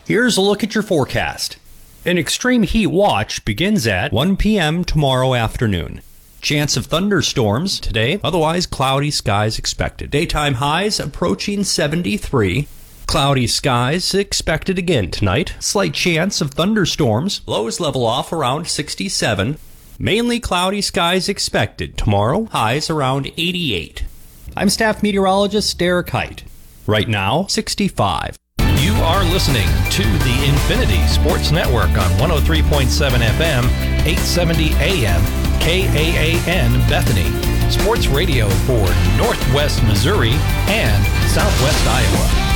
Here's a look at your forecast. An extreme heat watch begins at 1 p.m. tomorrow afternoon. Chance of thunderstorms today, otherwise cloudy skies expected. Daytime highs approaching 73. Cloudy skies expected again tonight. Slight chance of thunderstorms. Lows level off around 67. Mainly cloudy skies expected tomorrow. Highs around 88. I'm staff meteorologist Derek Height. Right now, 65. You are listening to the Infinity Sports Network on 103.7 FM, 870 AM, KAAN Bethany. Sports radio for Northwest Missouri and Southwest Iowa.